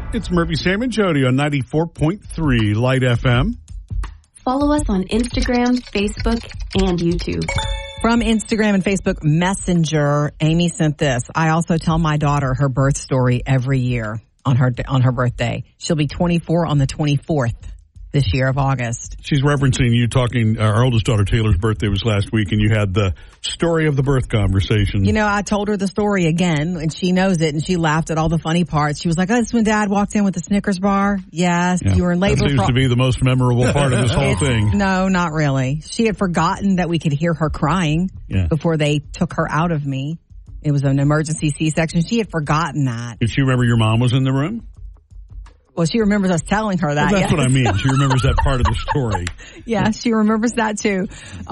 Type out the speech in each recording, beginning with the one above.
It's Murphy, Sam, and Jody on 94.3 Light FM. Follow us on Instagram, Facebook, and YouTube. From Instagram and Facebook Messenger, Amy sent this. I also tell my daughter her birth story every year on her birthday. She'll be 24 on the 24th this year of August. She's referencing you talking, our oldest daughter Taylor's birthday was last week, and you had the story of the birth conversation. You know, I told her the story again, and she knows it, and she laughed at all the funny parts. She was like, oh, this is when Dad walked in with the Snickers bar? Yes. Yeah. You were in labor. That seems to be the most memorable part of this whole thing. No, not really. She had forgotten that we could hear her crying before they took her out of me. It was an emergency C-section. She had forgotten that. Did she remember your mom was in the room? Well, she remembers us telling her that. Well, that's what I mean. She remembers that part of the story. Yeah, she remembers that too.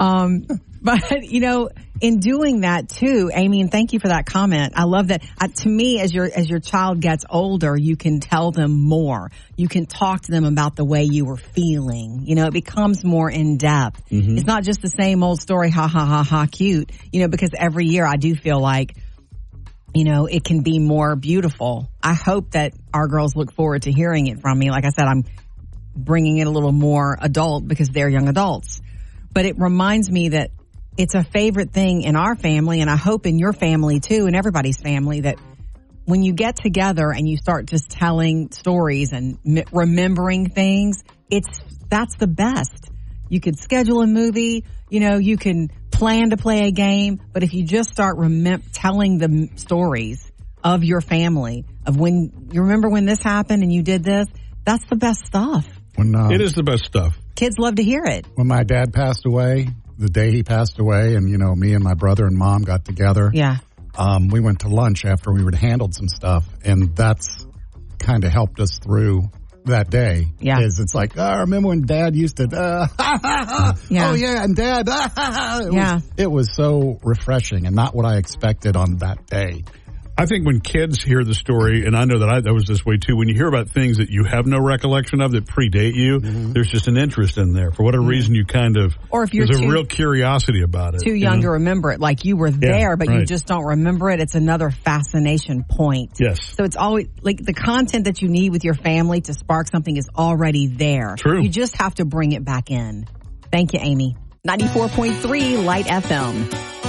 But, you know, in doing that too, Amy, and thank you for that comment. I love that. To me, as your child gets older, you can tell them more. You can talk to them about the way you were feeling. You know, it becomes more in depth. Mm-hmm. It's not just the same old story, ha, ha, ha, ha, cute. You know, because every year I do feel like, you know, it can be more beautiful. I hope that our girls look forward to hearing it from me. Like I said, I'm bringing it a little more adult because they're young adults. But it reminds me that it's a favorite thing in our family, and I hope in your family too, and everybody's family, that when you get together and you start just telling stories and remembering things, that's the best. You could schedule a movie, you know, you can plan to play a game, but if you just start telling the stories of your family, of when you remember when this happened and you did this, that's the best stuff. It is the best stuff. Kids love to hear it. When my dad passed away, the day he passed away, and, you know, me and my brother and mom got together. Yeah. We went to lunch after we had handled some stuff, and that's kind of helped us through that day. Yeah. It's like, I remember when Dad used to, yeah. Oh yeah, and Dad, it was so refreshing and not what I expected on that day. I think when kids hear the story, and I know that I was this way too, when you hear about things that you have no recollection of that predate you, there's just an interest in there. For whatever reason, you kind of, or if you're there's a real curiosity about it. Too young to remember it, like you were there, but you just don't remember it. It's another fascination point. Yes. So it's always, like, the content that you need with your family to spark something is already there. True. You just have to bring it back in. Thank you, Amy. 94.3 Light FM.